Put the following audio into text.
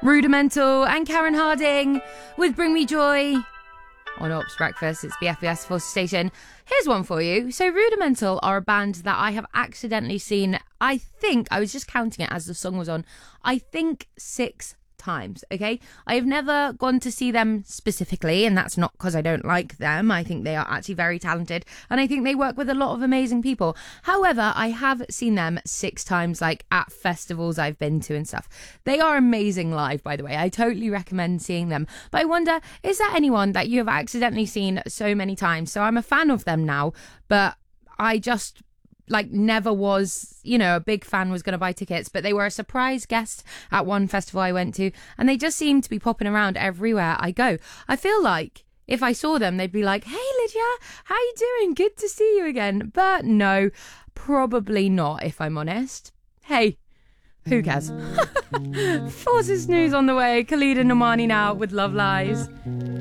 Rudimental and Karen Harding with Bring Me Joy on Ops Breakfast. It's BFBS Force Station. Here's one for you. So Rudimental are a band that I have accidentally seen, I think, I was just counting it as the song was on, I think 6 times, okay? I have never gone to see them specifically, and that's not because I don't like them. I think they are actually very talented, and I think they work with a lot of amazing people. However, I have seen them 6 times, like at festivals I've been to and stuff. They are amazing live, by the way. I totally recommend seeing them. But I wonder, is there anyone that you have accidentally seen so many times? So I'm a fan of them now, but I just never was, a big fan, was going to buy tickets, but they were a surprise guest at one festival I went to, and they just seem to be popping around everywhere I go. I feel like if I saw them, they'd be like, "Hey Lydia, how you doing? Good to see you again." But no, probably not, if I'm honest. Hey, who cares? Forces News on the way. Khalid and Normani now with Love Lies.